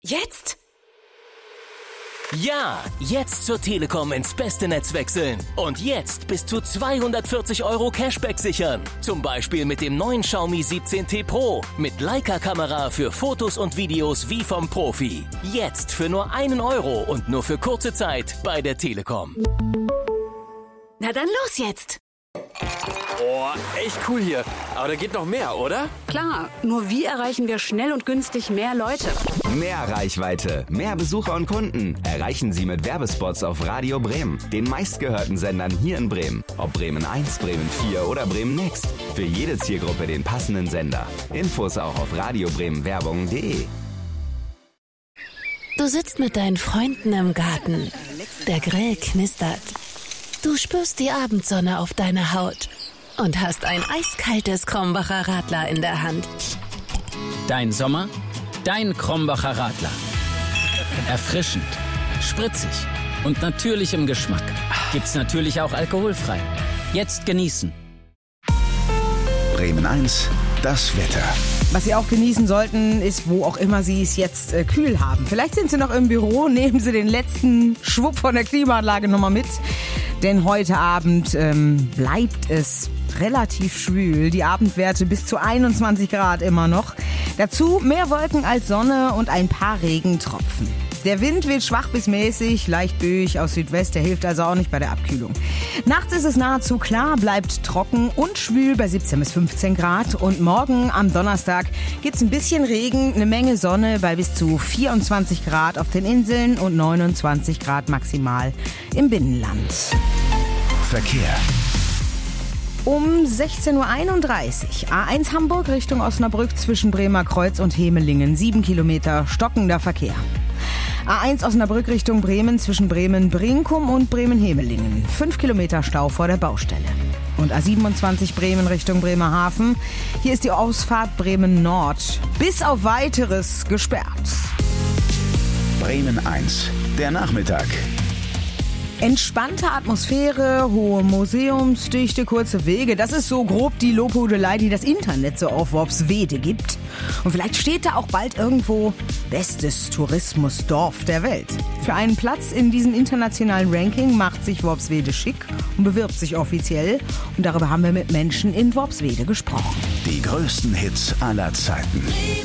Jetzt? Ja, jetzt zur Telekom ins beste Netz wechseln. Und jetzt bis zu 240 € Cashback sichern. Zum Beispiel mit dem neuen Xiaomi 17T Pro. Mit Leica-Kamera für Fotos und Videos wie vom Profi. Jetzt für nur 1 € und nur für kurze Zeit bei der Telekom. Na dann los jetzt! Boah, echt cool hier. Aber da geht noch mehr, oder? Klar, nur wie erreichen wir schnell und günstig mehr Leute? Mehr Reichweite, mehr Besucher und Kunden erreichen Sie mit Werbespots auf Radio Bremen, den meistgehörten Sendern hier in Bremen. Ob Bremen 1, Bremen 4 oder Bremen Next. Für jede Zielgruppe den passenden Sender. Infos auch auf radiobremenwerbung.de. Du sitzt mit deinen Freunden im Garten. Der Grill knistert. Du spürst die Abendsonne auf deiner Haut und hast ein eiskaltes Krombacher Radler in der Hand. Dein Sommer, dein Krombacher Radler. Erfrischend, spritzig und natürlich im Geschmack. Gibt's natürlich auch alkoholfrei. Jetzt genießen. Bremen 1, das Wetter. Was Sie auch genießen sollten, ist, wo auch immer Sie es jetzt kühl haben. Vielleicht sind Sie noch im Büro, nehmen Sie den letzten Schwupp von der Klimaanlage nochmal mit. Denn heute Abend bleibt es relativ schwül. Die Abendwerte bis zu 21 Grad immer noch. Dazu mehr Wolken als Sonne und ein paar Regentropfen. Der Wind weht schwach bis mäßig, leicht böig aus Südwest, der hilft also auch nicht bei der Abkühlung. Nachts ist es nahezu klar, bleibt trocken und schwül bei 17 bis 15 Grad. Und morgen am Donnerstag gibt's ein bisschen Regen, eine Menge Sonne bei bis zu 24 Grad auf den Inseln und 29 Grad maximal im Binnenland. Verkehr. Um 16.31 Uhr, A1 Hamburg Richtung Osnabrück zwischen Bremer Kreuz und Hemelingen, 7 Kilometer stockender Verkehr. A1 Osnabrück Richtung Bremen zwischen Bremen-Brinkum und Bremen-Hemelingen. 5 Kilometer Stau vor der Baustelle. Und A27 Bremen Richtung Bremerhaven. Hier ist die Ausfahrt Bremen Nord. Bis auf Weiteres gesperrt. Bremen 1, der Nachmittag. Entspannte Atmosphäre, hohe Museumsdichte, kurze Wege. Das ist so grob die Lobhudelei, die das Internet so auf Worpswede gibt. Und vielleicht steht da auch bald irgendwo bestes Tourismusdorf der Welt. Für einen Platz in diesem internationalen Ranking macht sich Worpswede schick und bewirbt sich offiziell. Und darüber haben wir mit Menschen in Worpswede gesprochen. Die größten Hits aller Zeiten.